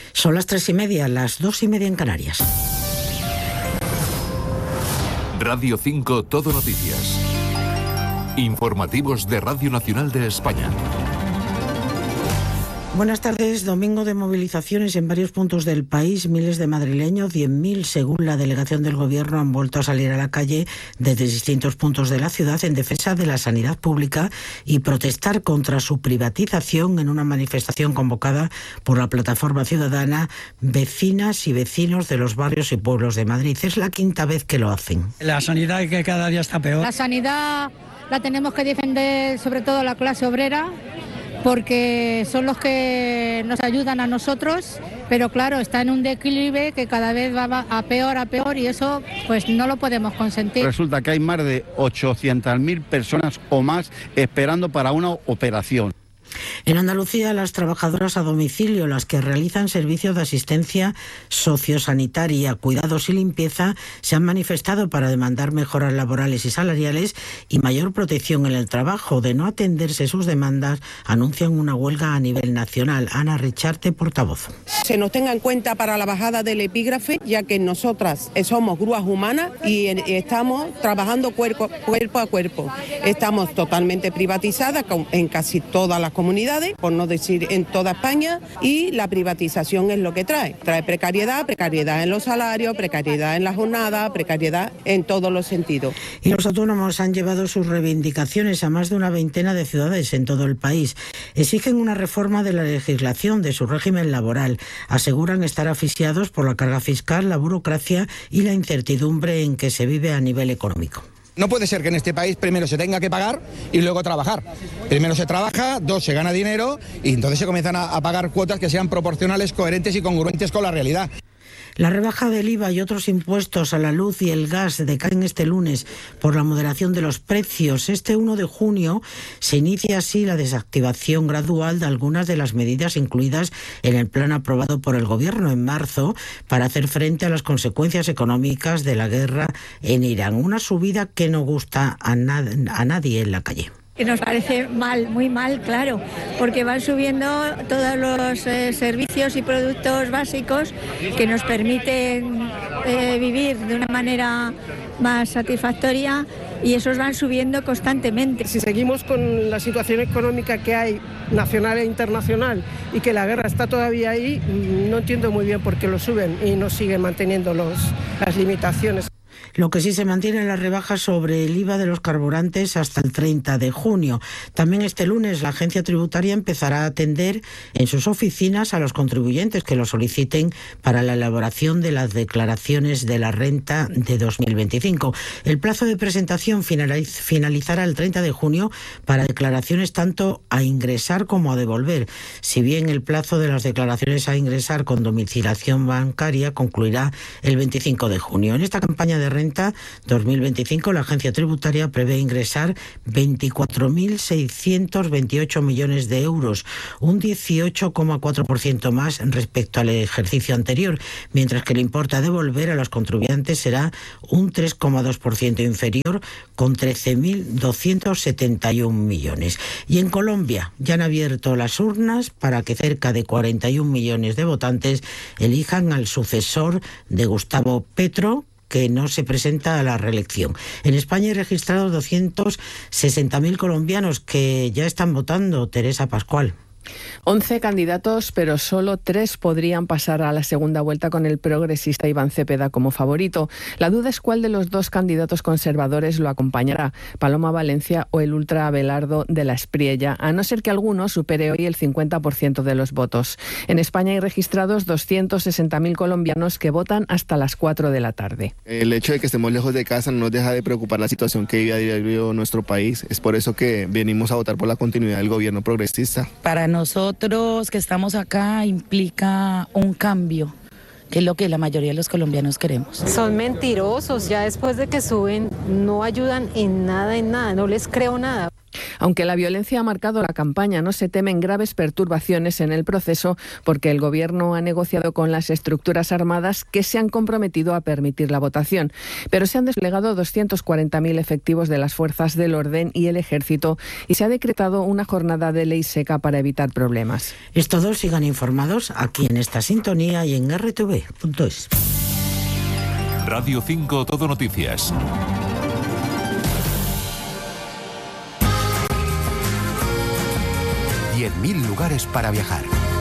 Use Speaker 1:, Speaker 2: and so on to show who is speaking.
Speaker 1: Son las 3:30, las 2:30 en Canarias.
Speaker 2: Radio 5 Todo Noticias. Informativos de Radio Nacional de España.
Speaker 1: Buenas tardes. Domingo de movilizaciones en varios puntos del país. Miles de madrileños, 10.000 según la delegación del Gobierno, han vuelto a salir a la calle desde distintos puntos de la ciudad en defensa de la sanidad pública y protestar contra su privatización en una manifestación convocada por la plataforma ciudadana Vecinas y Vecinos de los Barrios y Pueblos de Madrid. Es la quinta vez que lo hacen.
Speaker 3: La sanidad que cada día está peor.
Speaker 4: La sanidad la tenemos que defender sobre todo la clase obrera, porque son los que nos ayudan a nosotros, pero claro, está en un declive que cada vez va a peor y eso pues no lo podemos consentir.
Speaker 5: Resulta que hay más de 800.000 personas o más esperando para una operación.
Speaker 1: En Andalucía, las trabajadoras a domicilio, las que realizan servicios de asistencia sociosanitaria, cuidados y limpieza, se han manifestado para demandar mejoras laborales y salariales y mayor protección en el trabajo. De no atenderse sus demandas, anuncian una huelga a nivel nacional. Ana Richarte, portavoz.
Speaker 6: Se nos tenga en cuenta para la bajada del epígrafe, ya que nosotras somos grúas humanas y estamos trabajando cuerpo a cuerpo. Estamos totalmente privatizadas en casi todas las comunidades, por no decir en toda España, y la privatización es lo que trae. Trae precariedad en los salarios, precariedad en la jornada, precariedad en todos los sentidos.
Speaker 1: Y los autónomos han llevado sus reivindicaciones a más de una veintena de ciudades en todo el país. Exigen una reforma de la legislación de su régimen laboral. Aseguran estar asfixiados por la carga fiscal, la burocracia y la incertidumbre en que se vive a nivel económico.
Speaker 7: No puede ser que en este país primero se tenga que pagar y luego trabajar. Primero se trabaja, dos, se gana dinero y entonces se comienzan a pagar cuotas que sean proporcionales, coherentes y congruentes con la realidad.
Speaker 1: La rebaja del IVA y otros impuestos a la luz y el gas decaen este lunes por la moderación de los precios. Este 1 de junio se inicia así la desactivación gradual de algunas de las medidas incluidas en el plan aprobado por el Gobierno en marzo para hacer frente a las consecuencias económicas de la guerra en Irán. Una subida que no gusta a nadie en la calle.
Speaker 8: Que nos parece mal, muy mal, claro, porque van subiendo todos los servicios y productos básicos que nos permiten vivir de una manera más satisfactoria y esos van subiendo constantemente.
Speaker 9: Si seguimos con la situación económica que hay nacional e internacional y que la guerra está todavía ahí, no entiendo muy bien por qué lo suben y no siguen manteniendo las limitaciones.
Speaker 1: Lo que sí se mantiene la rebaja sobre el IVA de los carburantes hasta el 30 de junio. También este lunes la agencia tributaria empezará a atender en sus oficinas a los contribuyentes que lo soliciten para la elaboración de las declaraciones de la renta de 2025. El plazo de presentación finalizará el 30 de junio para declaraciones tanto a ingresar como a devolver. Si bien el plazo de las declaraciones a ingresar con domiciliación bancaria concluirá el 25 de junio. En esta campaña de renta 2025, la agencia tributaria prevé ingresar 24.628 millones de euros, un 18,4% más respecto al ejercicio anterior, mientras que el importe a devolver a los contribuyentes será un 3,2% inferior, con 13.271 millones. Y en Colombia ya han abierto las urnas para que cerca de 41 millones de votantes elijan al sucesor de Gustavo Petro, que no se presenta a la reelección. En España hay registrados 260.000 colombianos que ya están votando. Teresa Pascual.
Speaker 10: 11 candidatos, pero solo 3 podrían pasar a la segunda vuelta con el progresista Iván Cepeda como favorito. La duda es cuál de los 2 candidatos conservadores lo acompañará, Paloma Valencia o el ultra Abelardo de la Espriella, a no ser que alguno supere hoy el 50% de los votos. En España hay registrados 260.000 colombianos que votan hasta las 4 de la tarde.
Speaker 11: El hecho de que estemos lejos de casa no nos deja de preocupar la situación que vive a diario nuestro país. Es por eso que venimos a votar por la continuidad del gobierno progresista.
Speaker 12: Para nosotros que estamos acá implica un cambio, que es lo que la mayoría de los colombianos queremos.
Speaker 13: Son mentirosos, ya después de que suben no ayudan en nada, no les creo nada.
Speaker 10: Aunque la violencia ha marcado la campaña, no se temen graves perturbaciones en el proceso porque el Gobierno ha negociado con las estructuras armadas que se han comprometido a permitir la votación. Pero se han desplegado 240.000 efectivos de las fuerzas del orden y el Ejército y se ha decretado una jornada de ley seca para evitar problemas.
Speaker 1: Es todo, sigan informados aquí en esta sintonía y en rtv.es.
Speaker 2: Radio 5 Todo Noticias.
Speaker 13: 10.000 lugares para viajar.